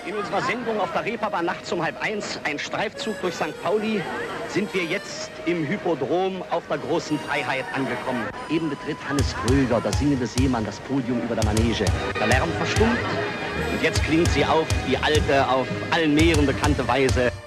In unserer Sendung auf der Reeperbahn nachts um 12:30, ein Streifzug durch St. Pauli, sind wir jetzt im Hypodrom auf der großen Freiheit angekommen. Eben betritt Hannes Kröger, der singende Seemann, das Podium über der Manege. Der Lärm verstummt und jetzt klingt sie auf, die alte, auf allen Meeren bekannte Weise.